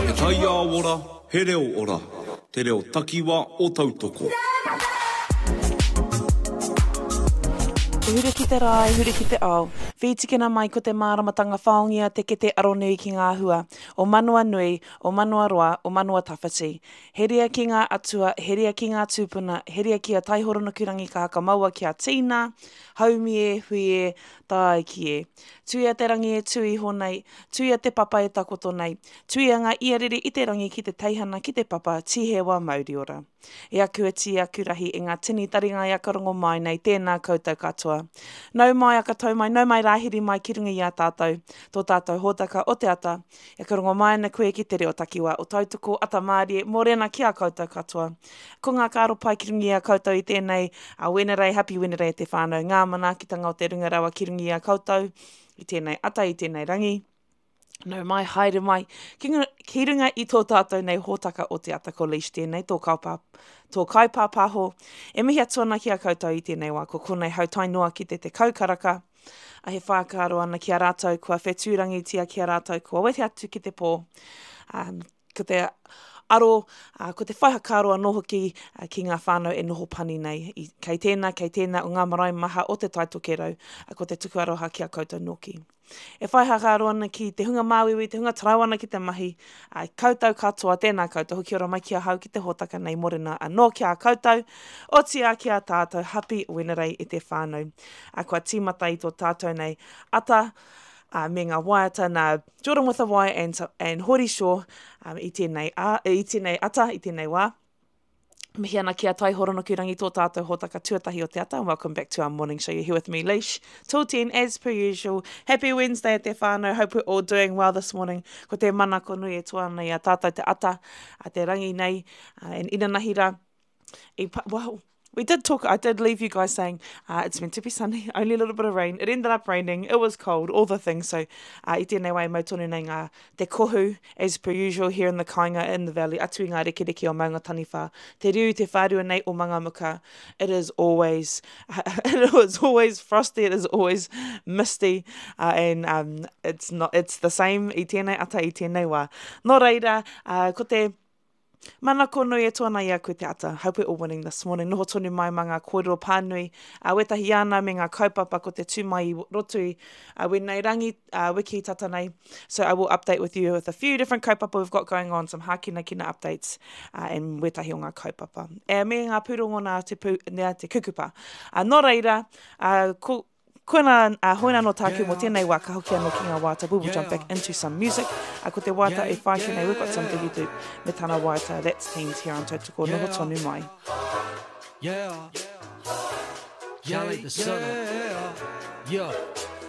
Tai a ora, he reo ora. Te reo takiwa o tautoko. Huri ki te rā, huri ki te ao. Whitikina mai ko te māramatanga whaongia te kete aronui ki ngā hua. O manua nui, o manua roa, o manua tawhiti. Heria ki ngā atua, heria ki ngā tūpuna, heria ki a taihorona kurangi ka haka maua ki a tīna, haumi e, hui e, tāi ki e. Tui a te rangi e tui honei, tui a te papa e takoto nei, tui a ngā iarere i te rangi ki te teihana ki te papa, tihewa mauri ora. E aku e ti aku rahi e ngā tini taringa i akarongo mai nei, tēnā koutou katoa. Nau mai aka tau mai, nau mai rāhiri mai ki runga i a tātou, tō tātou hōtaka o te ata, e karongo mai na koe ki te reo takiwa o tautoko ata Māori, mōrena ki a koutou katoa. Ko ngā kāro pai ki runga i a koutou i tēnei, a wenerei, happy wenerei te whānau, ngā mana ki tanga o te runga rawa ki runga i a koutou, i tēnei ata, i tēnei rangi. Nau mai, haere mai, ki runga i tō tātou nei hōtaka o te ata ko Leish tēnei, tō kaupāpaho, e mihi atuana ki a koutou i tēnei wā, ko konei hautainua ki te kaukaraka, a he whākaro ana ki a rātou, kua whetūrangi tia ki a rātou, kua wete atu ki te pō, ko te aro, ko te whaihakaroa noho ki ngā whānau e noho pani nei. Kei tēnā, o ngā marae maha o te taitokerau, ko te tuku aroha ki a koutou noki. E whaihakaroa ana ki te hunga māwiwi, te hunga tarauana ki te mahi, koutou katoa, tēnā koutou, hoki ora mai ki a hau ki te hōtaka nei morena, anō ki a koutou, o tia ki a tātou, happy wenerei i te whānau. Kua tīmata i tō tātou nei, ata, me ngā waiata, nā Jordan with a Y and Hori Shaw, i tēnei ata, i tēnei wā. Mihi ana ki a taihorona ki rangi tō tātou hōtaka tuatahi o te ata, and welcome back to our morning show. You're here with me, Leish, till 10, as per usual. Happy Wednesday te whānau, hope we're all doing well this morning. Ko te mana ko nui e tuana i a tātou te ata, a te rangi nei, and inanahira. Well, I did leave you guys saying it's meant to be sunny, only a little bit of rain. It ended up raining, it was cold, all the things. So i tēnei wai mau tonu nei ngā te kohu, as per usual, here in the Kāinga, in the valley, atu i ngā rekereke o Maunga Taniwha. Te riu, te whārua nei o Mangamuka, it is always frosty, it is always misty, and it's the same i tēnei ata, i tēnei wā. Nō reira, ko te mana ko nui e tuana ia koe te ata. Hope we're all winning this morning. Noho tonu mai mā ngā kōrero pānui. Wetahi ana me ngā kaupapa ko te tūmai i rotui. Wenei rangi wiki tata nei. So I will update with you with a few different kaupapa we've got going on, some hākina kina updates, and wetahi o ngā kaupapa. Me ngā pūrongo nā te kukupa. Nō reira, Koina hoina no tāku mo tēnei wā ka hoki anō ki ngā wāta. We will jump back into some music. Ko te wāta e whāki nei, we've got some digitu me tāna wāta. That's Teens here on Tautoko. Noho tonu mai. Yeah. Yeah, like the sun. Yeah.